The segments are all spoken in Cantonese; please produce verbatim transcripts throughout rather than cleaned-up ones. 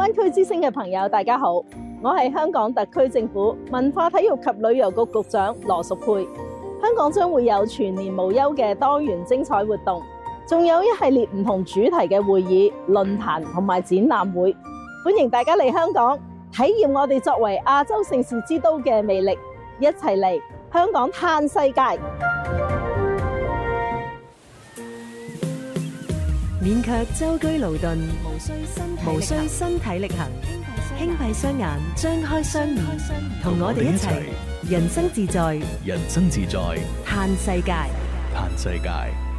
灣區之聲嘅朋友，大家好，我係香港特區政府文化體育及旅遊局局長羅淑佩。香港將會有全年無休嘅多元精彩活動，仲有一系列唔同主題嘅會議、論壇同埋展覽會，歡迎大家嚟香港體驗我哋作為亞洲盛事之都嘅魅力，一齊嚟香港嘆世界。 免卻舟車勞頓，無需身體力行，無需身體力行，輕閉雙眼，張開雙耳，同我哋一齊人生自在， 人生自在， 嘆世界， 嘆世界。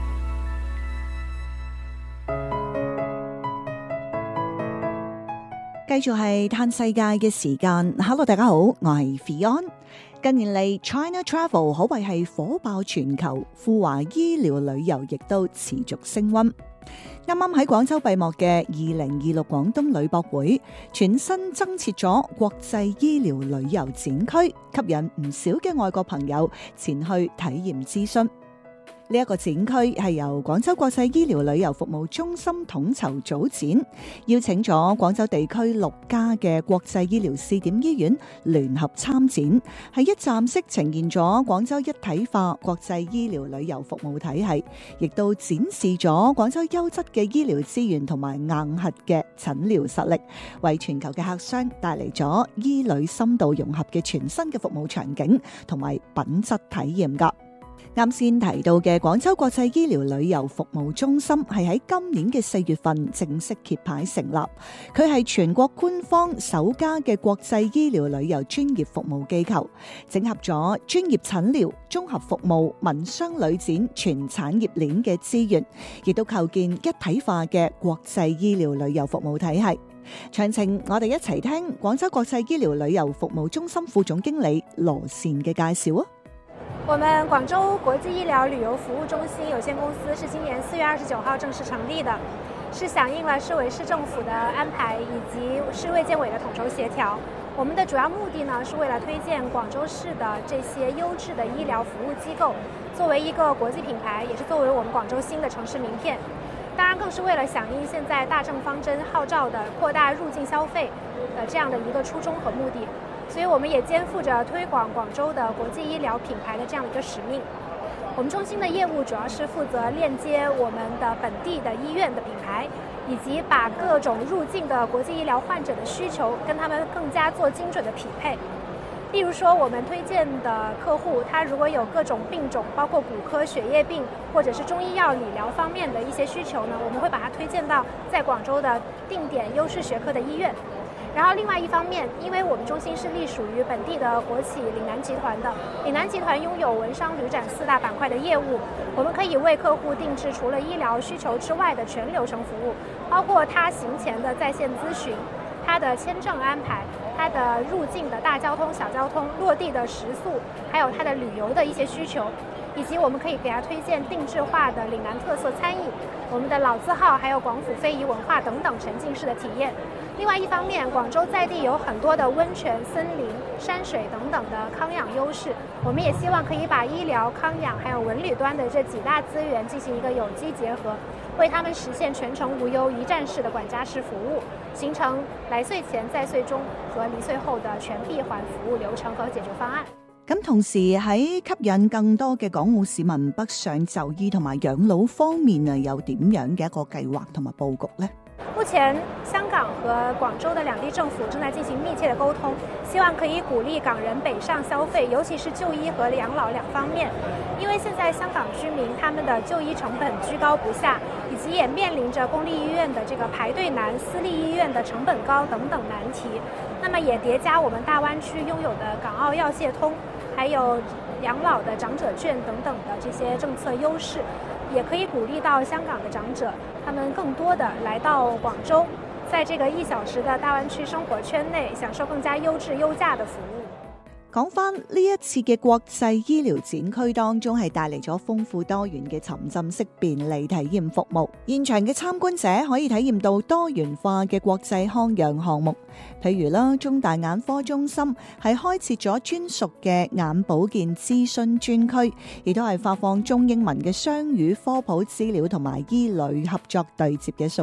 繼續係嘆世界嘅時間。Hello， 大家好，我係 Fion。近年嚟 China Travel 可謂係火爆全球，富華醫療旅遊亦都持續升溫。啱啱喺廣州閉幕嘅二零二六廣東旅博會，全新增設咗國際醫療旅遊展區，吸引唔少嘅外國朋友前去體驗諮詢。呢一個展區係由廣州國際醫療旅遊服務中心統籌組展，邀請咗廣州地區六家嘅國際醫療試點醫院聯合參展，係一站式呈現咗廣州一體化國際醫療旅遊服務體系，亦都展示咗廣州優質嘅醫療資源同埋硬核嘅診療實力，為全球嘅客商帶嚟咗醫旅深度融合嘅全新嘅服務場景同埋品質體驗㗎。啱先提到嘅廣州國際醫療旅遊服務中心係喺今年嘅四月份正式揭牌成立，佢係全國官方首家嘅國際醫療旅遊專業服務機構，整合咗專業診療、綜合服務、民商旅展全產業鏈嘅資源，亦都構建一體化嘅國際醫療旅遊服務體系。詳情我哋一齊聽廣州國際醫療旅遊服務中心副總經理羅善嘅介紹啊！ 我們廣州國際醫療旅遊服務中心有限公司是今年四月二十九號正式成立的，是響應了市委市政府的安排以及市衛健委的統籌協調。我們的主要目的呢，是為了推薦廣州市的這些優質的醫療服務機構，作為一個國際品牌，也是作為我們廣州新的城市名片。當然，更是為了響應現在大政方針號召的擴大入境消費的這樣的一個初衷和目的。所以我們也肩負着推廣廣州的國際醫療品牌的這樣一個使命。我們中心的業務主要是負責鏈接我們的本地的醫院的品牌，以及把各種入境的國際醫療患者的需求跟他們更加做精準的匹配。例如說，我們推薦的客戶，他如果有各種病種，包括骨科、血液病或者是中醫藥理療方面的一些需求呢，我們會把它推薦到在廣州的定點優勢學科的醫院。然後另外一方面，因為我們中心是隸屬於本地的國企嶺南集團的，嶺南集團擁有文商旅展四大板塊的業務，我們可以為客戶定制除了醫療需求之外的全流程服務，包括他行前的在線諮詢，他的簽證安排，他的入境的大交通、小交通、落地的食宿，還有他的旅遊的一些需求，以及我們可以給他推薦定制化的嶺南特色餐飲，我們的老字號，還有廣府非遺文化等等沉浸式的體驗。另外一方面，廣州在地有很多的溫泉、森林、山水等等的康養優勢，我們也希望可以把醫療、康養還有文旅端的這幾大資源進行一個有機結合，為他們實現全程無憂一站式的管家式服務，形成來穗前、在穗中和離穗後的全閉環服務流程和解決方案。 咁同時喺吸引更多嘅港澳市民北上就醫同埋養老方面啊，有點樣嘅一個計劃同埋佈局呢？ 目前香港和廣州的兩地政府正在進行密切的溝通，希望可以鼓勵港人北上消費，尤其是就醫和養老兩方面。因為現在香港居民他們的就醫成本居高不下，以及也面臨着公立醫院的這個排隊難、私立醫院的成本高等等難題。那麼也疊加我們大灣區擁有的港澳藥械通，還有養老的長者券等等的這些政策優勢，也可以鼓勵到香港的長者，他們更多的來到廣州，在這個一小時的大灣區生活圈內，享受更加優質優價的服務。 講翻呢一次嘅國際醫療展區當中係帶嚟咗豐富多元嘅沉浸式便利體驗服務，現場嘅參觀者可以體驗到多元化嘅國際康養項目，譬如啦，中大眼科中心係開設咗專屬嘅眼保健諮詢專區，亦都係發放中英文嘅雙語科普資料同埋醫旅合作對接嘅素材。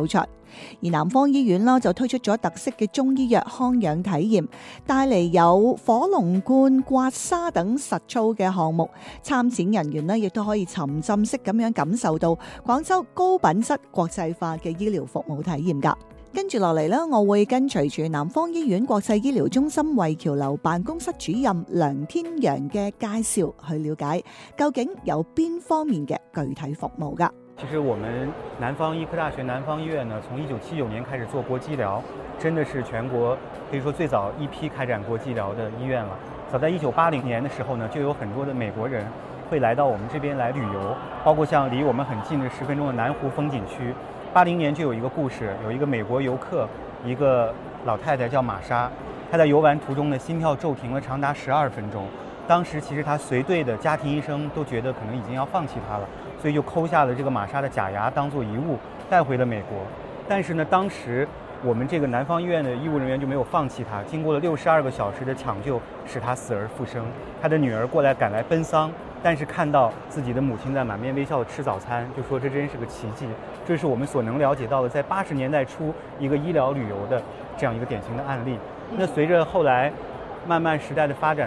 而南方醫院啦就推出咗特色嘅中醫藥康養體驗，帶嚟有火龍觀、刮痧等實操嘅項目，參展人員呢亦都可以沉浸式咁樣感受到廣州高品質國際化嘅醫療服務體驗㗎。跟住落嚟呢，我會跟隨住南方醫院國際醫療中心衛橋樓辦公室主任梁天陽嘅介紹去了解究竟有邊方面嘅具體服務㗎。 其實我們南方醫科大學南方醫院呢，從一九七九年開始做國際醫療，真的是全國可以說最早一批開展國際醫療的醫院了。早在一九八零年的時候呢，就有很多的美國人會來到我們這邊來旅遊，包括像離我們很近的十分鐘的南湖風景區。八零年就有一個故事，有一個美國遊客，一個老太太叫瑪莎，她在遊玩途中呢，心跳驟停了長達十二分鐘。當時其實她隨隊的家庭醫生都覺得可能已經要放棄她了，所以就摳下了這個瑪莎的假牙當做遺物帶回了美國。但是呢，當時我們這個南方醫院的醫務人員就沒有放棄她，經過了六十二個小時的搶救，使她死而復生。她的女兒過來趕來奔喪，但是看到自己的母親在滿面微笑地吃早餐，就說這真是個奇蹟。這是我們所能了解到的在八十年代初一個醫療旅遊的這樣一個典型的案例。那隨着後來慢慢時代的發展